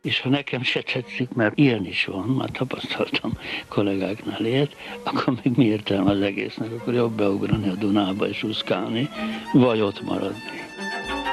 és ha nekem se tetszik, mert ilyen is van, már tapasztaltam kollégáknál ilyet, akkor még mi értelme az egésznek, akkor jobb beugrani a Dunába és úszkálni, vagy ott maradni.